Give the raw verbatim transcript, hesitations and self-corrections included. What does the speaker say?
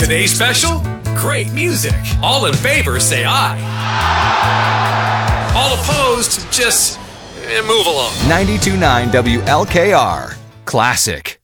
Today's special? Great music. All in favor, say aye. All opposed, just eh, move along. ninety-two point nine W L K R Classic.